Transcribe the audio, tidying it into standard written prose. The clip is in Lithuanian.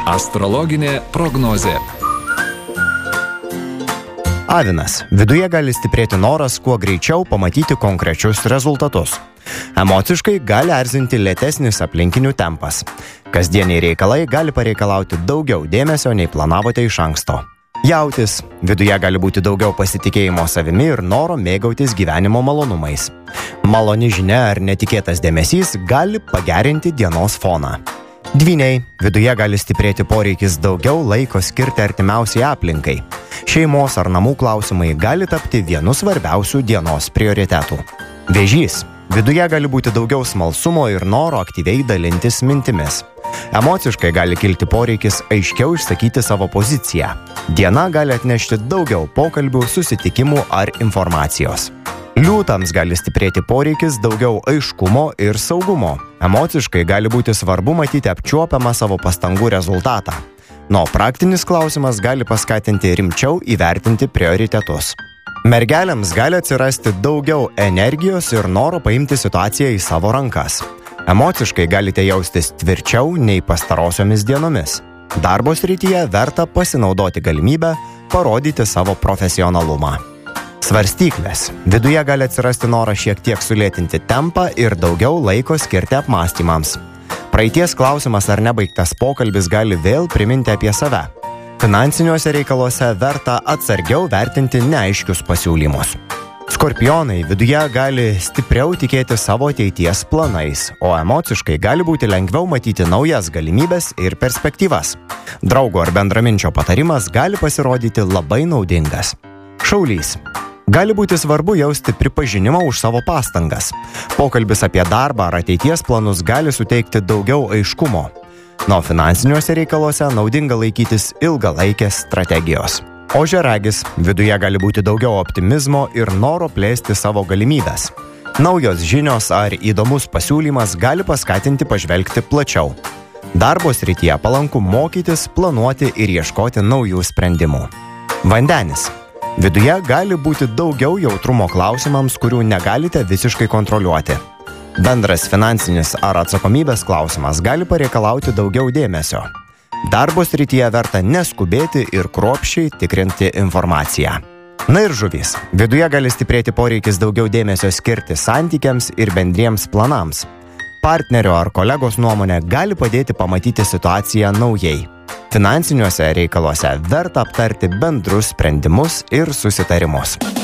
Astrologinė prognozė. Avinas. Viduje gali stiprėti noras kuo greičiau pamatyti konkrečius rezultatus. Emociškai gali erzinti lėtesnis aplinkinių tempas. Kasdieniai reikalai gali pareikalauti daugiau dėmesio, nei planavote iš anksto. Jautis. Viduje gali būti daugiau pasitikėjimo savimi ir noro mėgautis gyvenimo malonumais. Maloni žinia ar netikėtas dėmesys gali pagerinti dienos foną. Dvyniai. Viduje gali stiprėti poreikis daugiau laiko skirti artimiausiai aplinkai. Šeimos ar namų klausimai gali tapti vienu svarbiausių dienos prioritetų. Vėžys. Viduje gali būti daugiau smalsumo ir noro aktyviai dalintis mintimis. Emociškai gali kilti poreikis aiškiau išsakyti savo poziciją. Diena gali atnešti daugiau pokalbių, susitikimų ar informacijos. Liūtams gali stiprėti poreikis daugiau aiškumo ir saugumo. Emociškai gali būti svarbu matyti apčiuopiamą savo pastangų rezultatą. Praktinis klausimas gali paskatinti rimčiau įvertinti prioritetus. Mergelėms gali atsirasti daugiau energijos ir noro paimti situaciją į savo rankas. Emociškai galite jaustis tvirčiau nei pastarosiomis dienomis. Darbo srityje verta pasinaudoti galimybę parodyti savo profesionalumą. Svarstyklės. Viduje gali atsirasti noras šiek tiek sulėtinti tempą ir daugiau laiko skirti apmąstymams. Praeities klausimas ar nebaigtas pokalbis gali vėl priminti apie save. Finansiniuose reikaluose verta atsargiau vertinti neaiškius pasiūlymus. Skorpionai. Viduje gali stipriau tikėti savo ateities planais, o emociškai gali būti lengviau matyti naujas galimybes ir perspektyvas. Draugo ar bendraminčio patarimas gali pasirodyti labai naudingas. Šaulys. Gali būti svarbu jausti pripažinimą už savo pastangas. Pokalbis apie darbą ar ateities planus gali suteikti daugiau aiškumo. Finansiniuose reikaluose naudinga laikytis ilgalaikės strategijos. Ožiaragis. Viduje gali būti daugiau optimizmo ir noro plėsti savo galimybes. Naujos žinios ar įdomus pasiūlymas gali paskatinti pažvelgti plačiau. Darbo srityje palanku mokytis, planuoti ir ieškoti naujų sprendimų. Vandenis. Viduje gali būti daugiau jautrumo klausimams, kurių negalite visiškai kontroliuoti. Bendras finansinis ar atsakomybės klausimas gali pareikalauti daugiau dėmesio. Darbo srityje verta neskubėti ir kruopščiai tikrinti informaciją. Ir žuvys. Viduje gali stiprėti poreikis daugiau dėmesio skirti santykiams ir bendriems planams. Partnerio ar kolegos nuomonė gali padėti pamatyti situaciją naujai. Finansiniuose reikaluose verta aptarti bendrus sprendimus ir susitarimus.